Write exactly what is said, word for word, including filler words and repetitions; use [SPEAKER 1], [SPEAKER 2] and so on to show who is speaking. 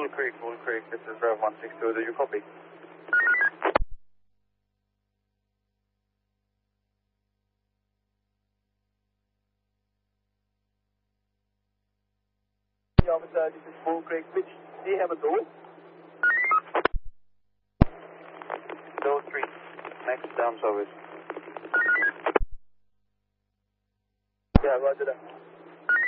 [SPEAKER 1] Bull Creek, Bull Creek, this is Rev one six two, do you copy? Officer, this is Bull Creek, which, do you have a door? Door three, next down service. Yeah, roger that.